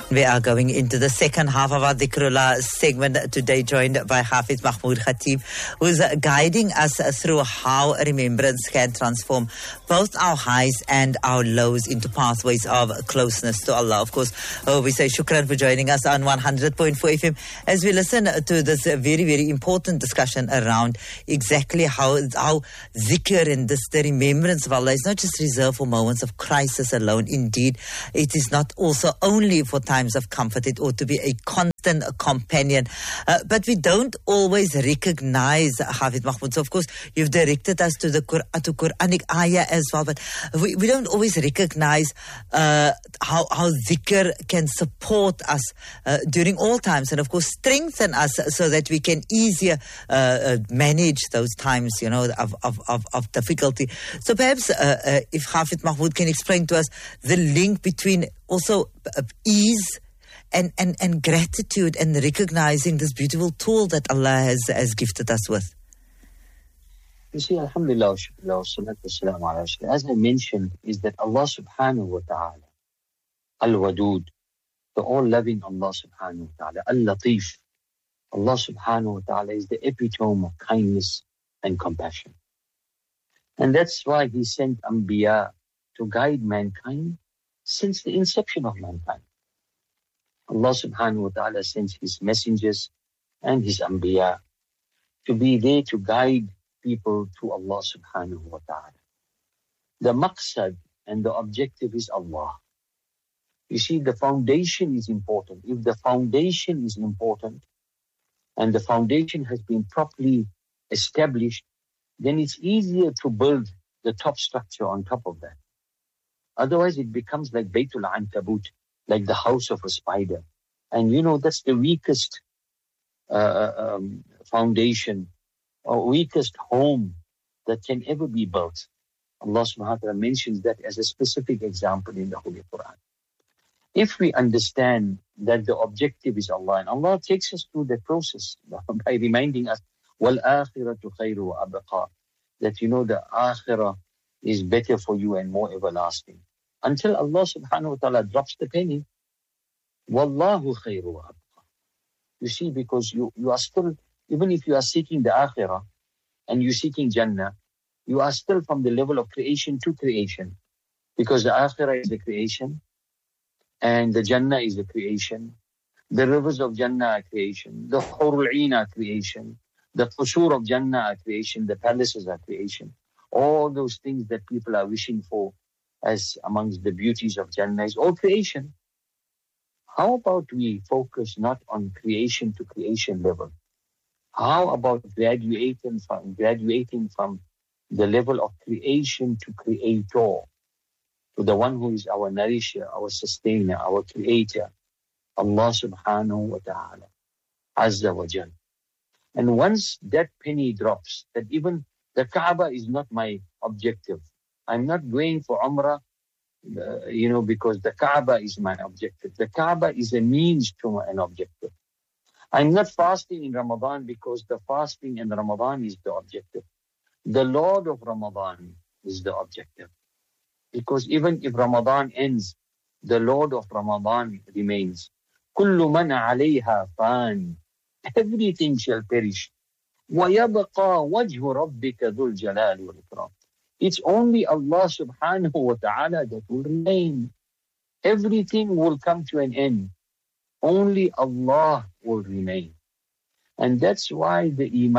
We are going into the second half of our Dhikrullah segment today, joined by Hafiz Mahmood Khatib, who is guiding us through how remembrance can transform both our highs and our lows into pathways of closeness to Allah. Of course, we say shukran for joining us on 100.4 FM as we listen to this very, very important discussion around exactly how zikr and the remembrance of Allah is not just reserved for moments of crisis alone. Indeed, it is not also only for times of comfort. It ought to be a constant companion. But we don't always recognize, Hafid Mahmoud. So, of course, you've directed us to the Quranic ayah as well, but we don't always recognize how zikr can support us during all times and, of course, strengthen us so that we can easier manage those times, of difficulty. So perhaps if Hafid Mahmoud can explain to us the link between also ease and gratitude and recognizing this beautiful tool that Allah has gifted us with. You see, alhamdulillah, salatu wassalamu ala rasulillah. As I mentioned, is that Allah subhanahu wa ta'ala, al-wadud, the all-loving Allah subhanahu wa ta'ala, al-latif, Allah subhanahu wa ta'ala is the epitome of kindness and compassion. And that's why He sent Anbiya to guide mankind since the inception of mankind. Allah subhanahu wa ta'ala sends His messengers and His Anbiya to be there to guide people to Allah subhanahu wa ta'ala. The maqsad and the objective is Allah. You see, the foundation is important. If the foundation is important and the foundation has been properly established, then it's easier to build the top structure on top of that. Otherwise, it becomes like Baytul Ankabut, like the house of a spider. And that's the weakest foundation or weakest home that can ever be built. Allah subhanahu wa ta'ala mentions that as a specific example in the Holy Quran. If we understand that the objective is Allah, and Allah takes us through the process by reminding us, وَالْآخِرَةُ خَيْرُ وَأَبْقَى, that the akhirah is better for you and more everlasting. Until Allah subhanahu wa ta'ala drops the penny, Wallahu khairu wa abqa. You see, because you are still, even if you are seeking the akhirah and you're seeking Jannah, you are still from the level of creation to creation. Because the akhirah is the creation and the Jannah is the creation. The rivers of Jannah are creation. The Hurul Ain are creation. The Qusur of Jannah are creation. The palaces are creation. All those things that people are wishing for as amongst the beauties of Jannah is all creation. How about we focus not on creation to creation level? How about graduating from the level of creation to creator, to the one who is our nourisher, our sustainer, our creator, Allah subhanahu wa ta'ala, azza wa jal. And once that penny drops, that even the Kaaba is not my objective. I'm not going for Umrah, because the Kaaba is my objective. The Kaaba is a means to an objective. I'm not fasting in Ramadan because the fasting in Ramadan is the objective. The Lord of Ramadan is the objective. Because even if Ramadan ends, the Lord of Ramadan remains. كُلُّ مَنْ عَلَيْهَا فَانٍ. Everything shall perish. وَيَبْقَى وَجْهُ رَبِّكَ ذُو الْجَلَالِ وَالْإِكْرَامِ. It's only Allah subhanahu wa ta'ala that will remain. Everything will come to an end. Only Allah will remain. And that's why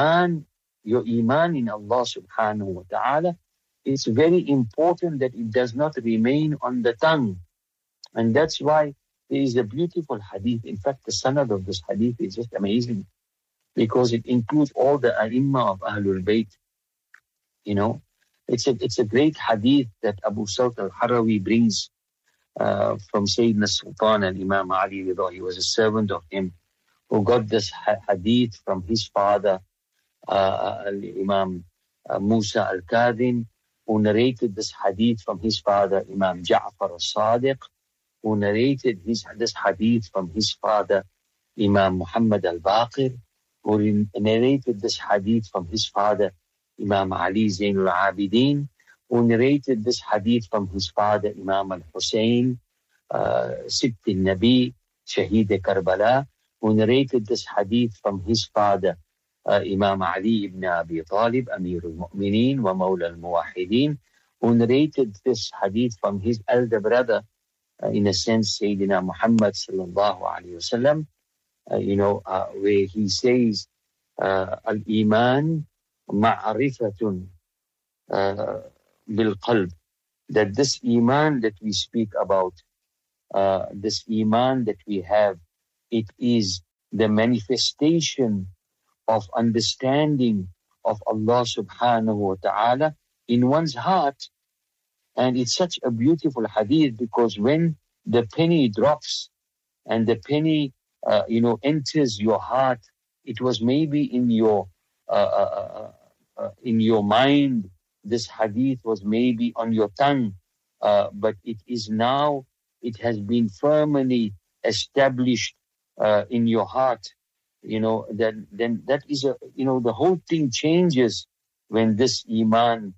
your iman in Allah subhanahu wa ta'ala, it's very important that it does not remain on the tongue. And that's why there is a beautiful hadith. In fact, the sanad of this hadith is just amazing because it includes all the ai*imma of Ahlul Bayt. It's a great hadith that Abu Salt al-Harawi brings from Sayyidina Sultan and Imam Ali Ridha. He was a servant of him who got this hadith from his father, Imam Musa al-Kadhin, who narrated this hadith from his father, Imam Ja'far al-Sadiq, who narrated this hadith from his father, Imam Muhammad al-Baqir, who narrated this hadith from his father, Imam Ali Zain al-Abidin, who narrated this hadith from his father, Imam al-Hussein, Sibt al-Nabi, Shaheed Karbala, who narrated this hadith from his father, Imam Ali ibn Abi Talib, Amir al-Mu'mineen wa Mawla al-Muwahideen, who narrated this hadith from his elder brother, in a sense, Sayyidina Muhammad sallallahu alayhi wasallam, where he says, al-Iman ma'rifatun bil-qalb, that this Iman that we speak about, this Iman that we have, it is the manifestation of understanding of Allah subhanahu wa ta'ala in one's heart. And it's such a beautiful hadith, because when the penny drops and the penny, enters your heart, it was maybe in your mind. This hadith was maybe on your tongue, but it is now, it has been firmly established in your heart. Then that is the whole thing changes when this Iman,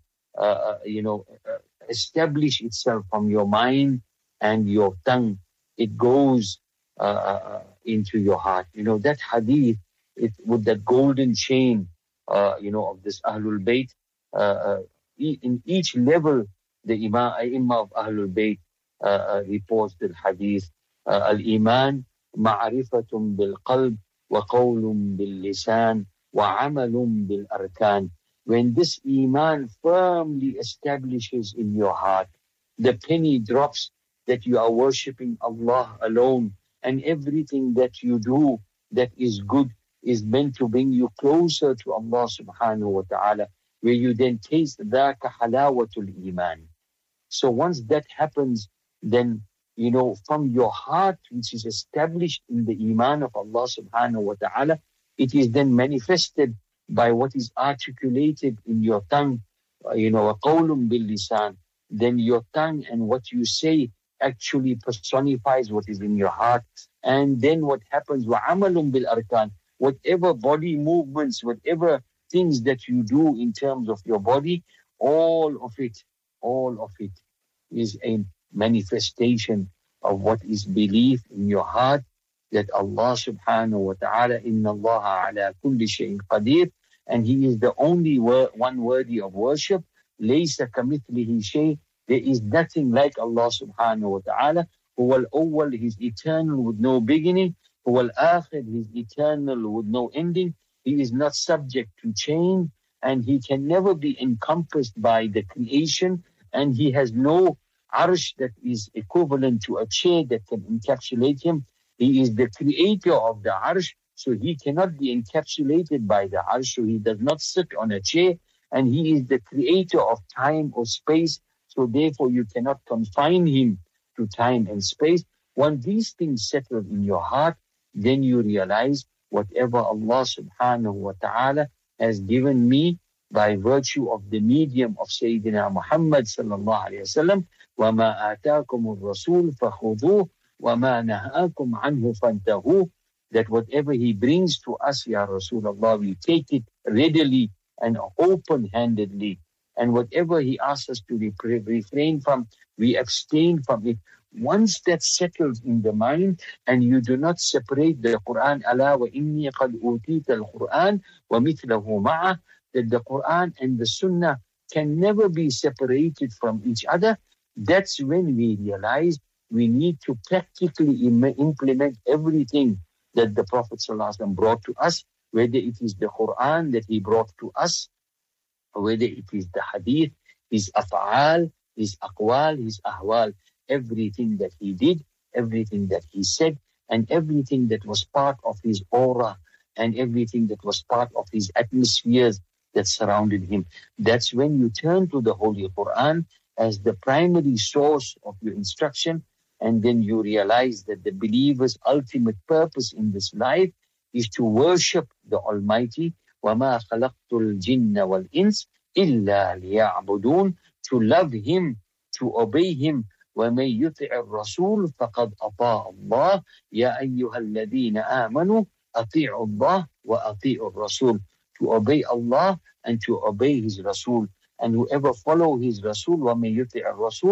establish itself from your mind and your tongue. It goes into your heart. That hadith, with that golden chain, of this Ahlul Bayt, in each level, the Imam of Ahlul Bayt reports the hadith, al-Iman ma'rifatun bil-qalb wa qawlun bil-lisan wa amalun bil-arkan. When this Iman firmly establishes in your heart, the penny drops that you are worshipping Allah alone, and everything that you do that is good is meant to bring you closer to Allah subhanahu wa ta'ala, where you then taste dhaka halawatul Iman. So once that happens, then, from your heart, which is established in the Iman of Allah subhanahu wa ta'ala, it is then manifested by what is articulated in your tongue, qawlun bil lisan. Then your tongue and what you say actually personifies what is in your heart. And then what happens, wa amalun bil arkan, whatever body movements, whatever things that you do in terms of your body, all of it is a manifestation of what is belief in your heart, that Allah subhanahu wa ta'ala, inna Allah ala kulli shay'in qadir, and He is the only one worthy of worship. Laysa kamithlihi shay. There is nothing like Allah subhanahu wa ta'ala. Huwa al-awwal, He's eternal with no beginning. Huwa al-akhir, He's eternal with no ending. He is not subject to change, and He can never be encompassed by the creation, and He has no arsh that is equivalent to a chair that can encapsulate Him. He is the creator of the arsh, so He cannot be encapsulated by the arsh, so He does not sit on a chair, and He is the creator of time or space, so therefore you cannot confine Him to time and space. Once these things settle in your heart, then you realize whatever Allah subhanahu wa ta'ala has given me by virtue of the medium of Sayyidina Muhammad sallallahu alayhi wa sallam, وَمَا آتَاكُمُ الرَّسُولُ فَخُذُوهُ وَمَا نَهَاكُمْ عَنْهُ فَانْتَهُوا, that whatever He brings to us, Ya Rasulullah, we take it readily and open-handedly. And whatever He asks us to refrain from, we abstain from it. Once that settles in the mind, and you do not separate the Quran, أَلَا وَإِنِّي قَدْ أُوتِيتَ الْقُرْآنَ وَمِثْلَهُ مَعَهُ, that the Quran and the Sunnah can never be separated from each other, that's when we realize we need to practically implement everything that the Prophet ﷺ brought to us, whether it is the Quran that he brought to us, whether it is the hadith, his af'al, his aqwal, his ahwal, everything that he did, everything that he said, and everything that was part of his aura, and everything that was part of his atmospheres that surrounded him. That's when you turn to the Holy Quran as the primary source of your instruction, and then you realize that the believer's ultimate purpose in this life is to worship the Almighty. وَمَا خَلَقْتُ الْجِنَّ وَالْإِنسِ إِلَّا لِيَعْبُدُونَ, to love Him, to obey Him. وَمَن يُطِعِ الرَّسُولَ فَقَدْ أَطَاعَ اللَّهَ يَا أَيُّهَا الَّذِينَ آمَنُوا أَطِيعُوا اللَّهَ وَأَطِيعُوا الرَّسُولَ, to obey Allah and to obey His Rasul. And whoever follow His Rasul, وَمَن يُطِعِ الرَّسُولَ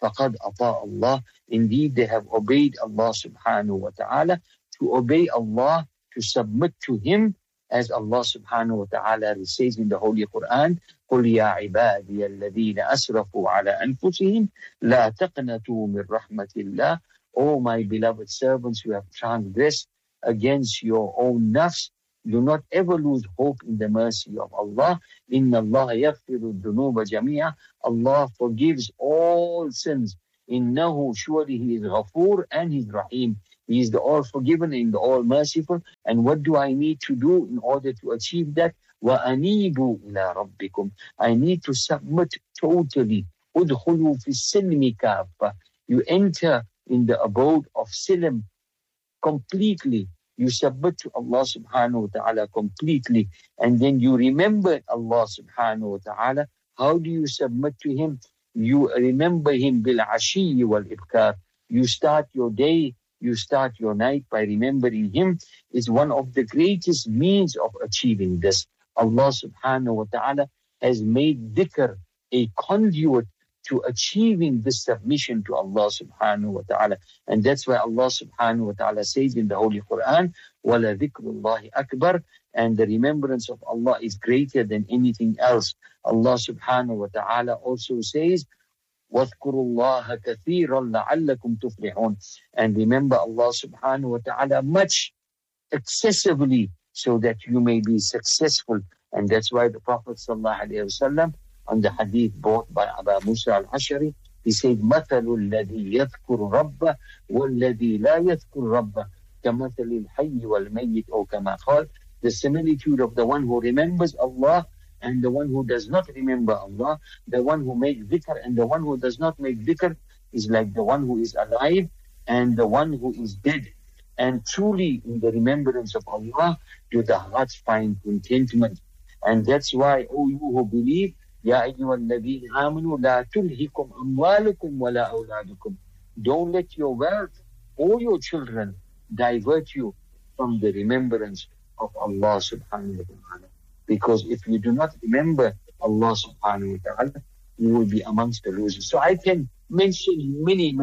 فَقَدْ أَطَاعَ اللَّهِ. Indeed, they have obeyed Allah subhanahu wa ta'ala. To obey Allah, to submit to Him, as Allah subhanahu wa ta'ala says in the Holy Quran, قُلْ يَا عِبَادِيَ الَّذِينَ أَسْرَفُوا عَلَىٰ أَنفُسِهِمْ لَا تَقْنَطُوا مِنْ رَحْمَةِ اللَّهِ. O my beloved servants who have transgressed against your own nafs, do not ever lose hope in the mercy of Allah. إِنَّ اللَّهَ يَغْفِرُ الذُّنُوبَ جَمِيعًا. Allah forgives all sins. إِنَّهُ, surely He is Ghafoor and He is Rahim. He is the all-forgiven and the all-merciful. And what do I need to do in order to achieve that? وَأَنِيبُوا إِلَىٰ رَبِّكُمْ. I need to submit totally. أُدْخُلُوا فِي السِّلْمِ كَافَّةً. You enter in the abode of Silm completely. You submit to Allah subhanahu wa ta'ala completely. And then you remember Allah subhanahu wa ta'ala. How do you submit to Him? You remember Him bil-ashi wal-ibkar. You start your day, you start your night by remembering Him. Is one of the greatest means of achieving this. Allah subhanahu wa ta'ala has made dhikr a conduit to achieving this submission to Allah subhanahu wa ta'ala. And that's why Allah subhanahu wa ta'ala says in the Holy Quran, وَلَا ذِكْرُ اللَّهِ أَكْبَرُ. And the remembrance of Allah is greater than anything else. Allah subhanahu wa ta'ala also says, وَاذْكُرُوا اللَّهَ كَثِيرًا لَعَلَّكُمْ تُفْلِحُونَ. And remember Allah subhanahu wa ta'ala much, excessively, so that you may be successful. And that's why the Prophet sallallahu alayhi wa sallam, on the hadith brought by Abu Musa al-Ashari, he said, مَثَلُ الَّذِي يَذْكُرُ رَبَّهُ وَالَّذِي لَا يَذْكُرُ رَبَّهُ كَمَثَلِ الْحَيِّ وَالْمَيِّتِ أو كما قال. The similitude of the one who remembers Allah and the one who does not remember Allah, the one who makes dhikr and the one who does not make dhikr, is like the one who is alive and the one who is dead. And truly in the remembrance of Allah do the hearts find contentment. And that's why, O you who believe, يَا أَيُّهَا الَّذِينَ آمَنُوا لَا تُلْهِكُمْ أَمْوَالُكُمْ وَلَا أَوْلَادُكُمْ. Don't let your wealth or your children divert you from the remembrance of Allah subhanahu wa ta'ala. Because if you do not remember Allah subhanahu wa ta'ala, you will be amongst the losers. So I can mention many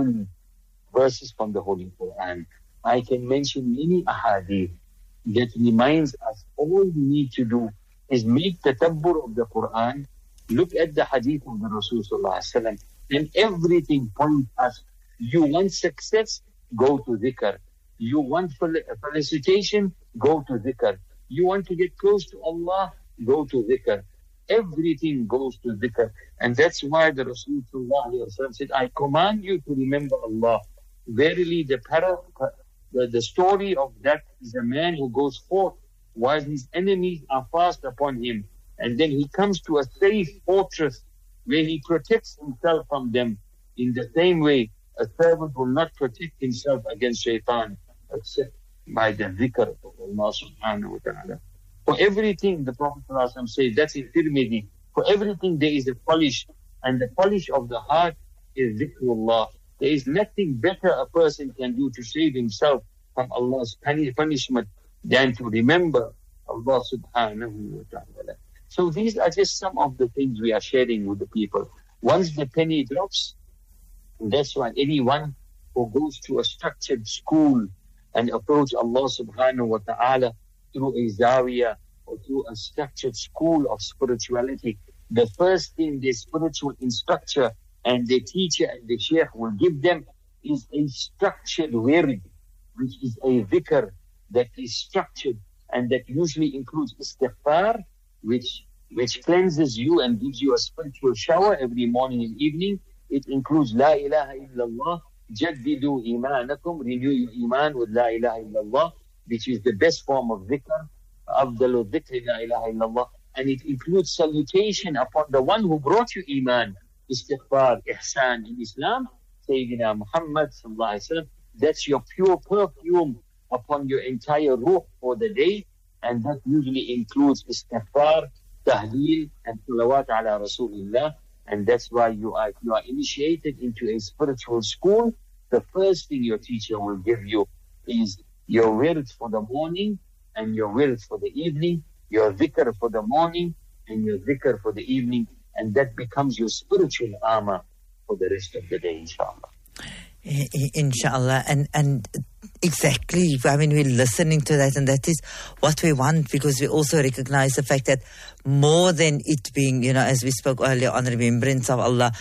verses from the Holy Quran. I can mention many ahadith that reminds us all we need to do is make the tadabbur of the Quran, look at the hadith of the Rasul sallallahu alaihi wasallam, and everything points us. You want success? Go to dhikr. You want felicitation? Go to dhikr. You want to get close to Allah? Go to dhikr. Everything goes to dhikr. And that's why the Rasul sallallahu alaihi wasallam said, I command you to remember Allah. Verily, the story of that is a man who goes forth while his enemies are fast upon him. And then he comes to a safe fortress where he protects himself from them. In the same way, a servant will not protect himself against shaitan except by the dhikr of Allah subhanahu wa ta'ala. For everything, the Prophet says, that's in Tirmidhi, for everything there is a polish, and the polish of the heart is dhikrullah. There is nothing better a person can do to save himself from Allah's punishment than to remember Allah subhanahu wa ta'ala. So these are just some of the things we are sharing with the people. Once the penny drops, that's why anyone who goes to a structured school and approach Allah subhanahu wa ta'ala through a zawiyah or through a structured school of spirituality, the first thing the spiritual instructor and the teacher and the sheikh will give them is a structured wird, which is a dhikr that is structured and that usually includes istighfar, which cleanses you and gives you a spiritual shower every morning and evening. It includes La ilaha illallah, jaddidu imanakum, renew your iman with La ilaha illallah, which is the best form of dhikr, afdalu dhikri La ilaha illallah. And it includes salutation upon the one who brought you iman, istighfar, ihsan in Islam, Sayyidina Muhammad sallallahu alaihi wasallam. That's your pure perfume upon your entire ruh for the day, and that usually includes istighfar, tahleel, and salawat ala Rasulillah. And that's why you are initiated into a spiritual school. The first thing your teacher will give you is your wird for the morning and your wird for the evening, your dhikr for the morning and your dhikr for the evening, and that becomes your spiritual armor. for the rest of the day, inshallah. Inshallah. And exactly, I mean, we're listening to that, and that is what we want, because we also recognize the fact that more than it being, as we spoke earlier on remembrance of Allah,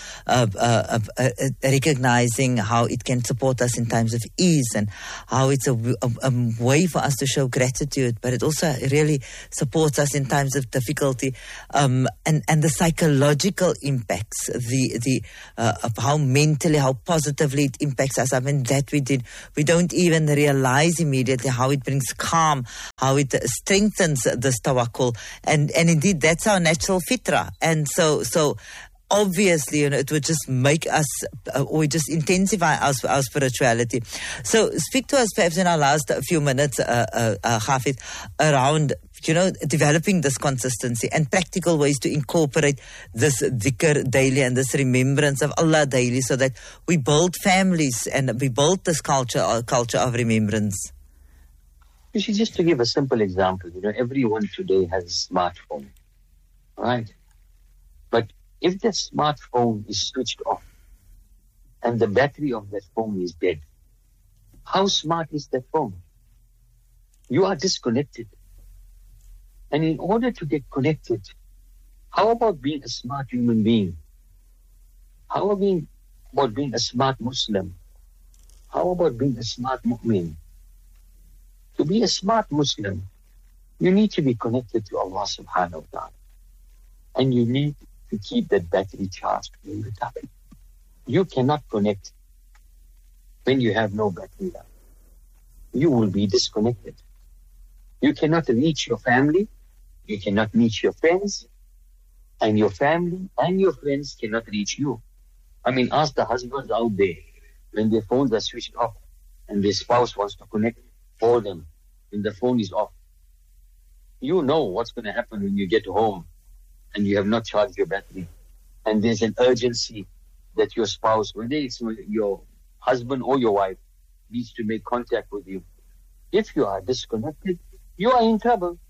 recognizing how it can support us in times of ease, and how it's a way for us to show gratitude, but it also really supports us in times of difficulty, and the psychological impacts, of how mentally, how positively it impacts us. I mean, that we don't even realize immediately how it brings calm, how it strengthens this tawakkul, and indeed that's our natural fitrah. And so obviously, it would just make us, or just intensify our spirituality. So speak to us perhaps in our last few minutes, Hafiz, around developing this consistency and practical ways to incorporate this dhikr daily and this remembrance of Allah daily, so that we build families and we build this culture of remembrance. You see, just to give a simple example, everyone today has a smartphone, right? But if the smartphone is switched off and the battery of that phone is dead, how smart is that phone? You are disconnected. And in order to get connected, how about being a smart human being? How about being a smart Muslim? How about being a smart mu'min? To be a smart Muslim, you need to be connected to Allah subhanahu wa ta'ala. And you need to keep that battery charged all the time. You cannot connect when you have no battery left. You will be disconnected. You cannot reach your family. You cannot reach your friends. And your family and your friends cannot reach you. I mean, ask the husbands out there, when their phones are switched off and their spouse wants to connect for them when the phone is off. You know what's going to happen when you get home and you have not charged your battery. And there's an urgency that your spouse, whether it's your husband or your wife, needs to make contact with you. If you are disconnected, you are in trouble.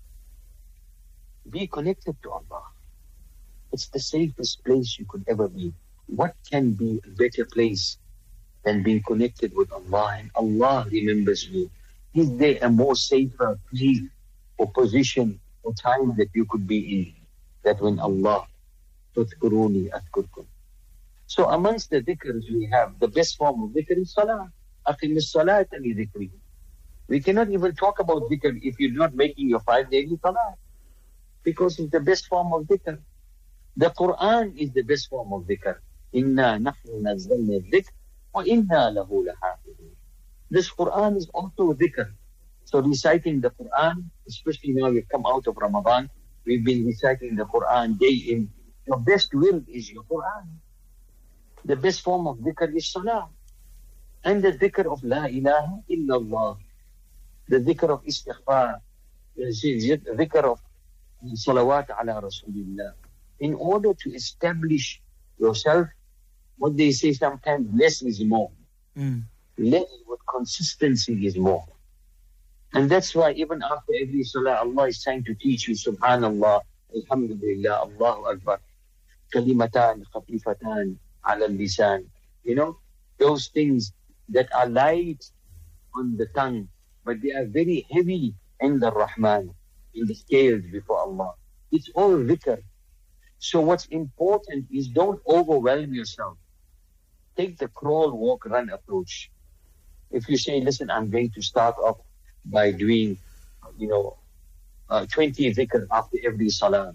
Be connected to Allah. It's the safest place you could ever be. What can be a better place than being connected with Allah, and Allah remembers you? Is there a more safer place or position or time that you could be in, that when Allah, تذكروني أذكركم? So amongst the dhikrs we have, the best form of dhikr is salah. أقم الصلاة لذكري. We cannot even talk about dhikr if you're not making your 5 daily salah, because it's the best form of dhikr. The Quran is the best form of dhikr. إِنَّا نَحْنُ نَزَّلْنَا الذِّكْرَ وَإِنَّا لَهُ لَحَافِظُونَ. This Quran is also dhikr. So reciting the Quran, especially now we've come out of Ramadan, we've been reciting the Quran day in. Your best will is your Quran. The best form of dhikr is salah. And the dhikr of La ilaha illallah. The dhikr of istighfar. The dhikr of salawat ala Rasulillah. In order to establish yourself, what they say sometimes, less is more. Less with consistency is more. And that's why even after every salah, Allah is trying to teach you, Subhanallah, Alhamdulillah, Allahu Akbar, kalimatan, khafifatan, ala lisan. Those things that are light on the tongue, but they are very heavy in the Rahman, in the scales before Allah. It's all dhikr. So what's important is don't overwhelm yourself. Take the crawl, walk, run approach. If you say, listen, I'm going to start off by doing, 20 dhikr after every salah,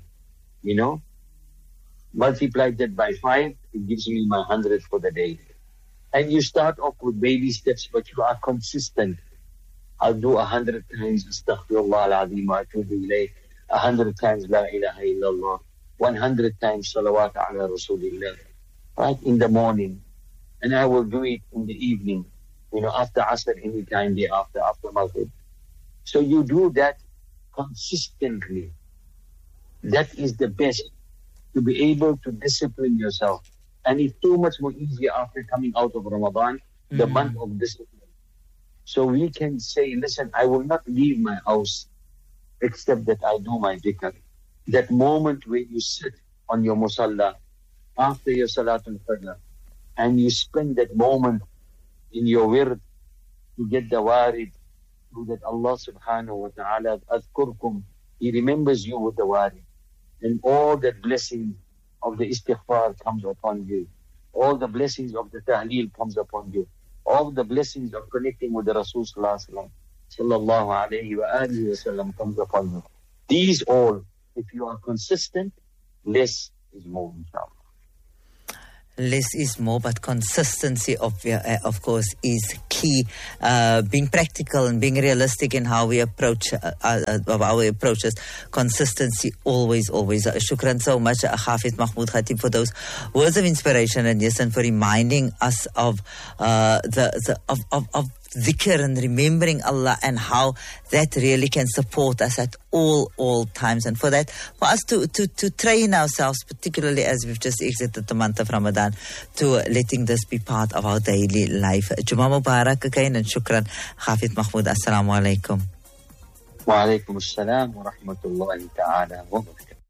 multiply that by 5, it gives me my 100 for the day. And you start off with baby steps, but you are consistent. I'll do 100 times astaghfirullah al-azim wa atubu ilayh, 100 times la ilaha illallah, 100 times salawat ala Rasulillah, right in the morning. And I will do it in the evening, after Asr, any time thereafter, after Maghrib. So you do that consistently. That is the best, to be able to discipline yourself. And it's so much more easier after coming out of Ramadan, the month of discipline. So we can say, listen, I will not leave my house except that I do my dhikr. That moment where you sit on your musalla after your Salatul Fajr and you spend that moment in your wird to get the warid, so that Allah subhanahu wa ta'ala, adhkurkum, He remembers you with the warid. And all the blessings of the istighfar comes upon you. All the blessings of the tahleel comes upon you. All the blessings of connecting with the Rasul sallallahu alayhi wa alihi wa sallam comes upon you. These all, if you are consistent, less is more, inshallah. Less is more, but consistency, of course, is key. Being practical and being realistic in how we approach our approaches. Consistency, always. Shukran so much, Hafiz Mahmoud Khatib, for those words of inspiration, and yes, and for reminding us of of dhikr and remembering Allah, and how that really can support us at all times. And for that, for us to train ourselves, particularly as we've just exited the month of Ramadan, to letting this be part of our daily life. Jummah Mubarak again, and shukran, Hafiz Mahmoud. Assalamu alaikum. Wa alaikum assalam wa rahmatullahi ta'ala wa barakatuh.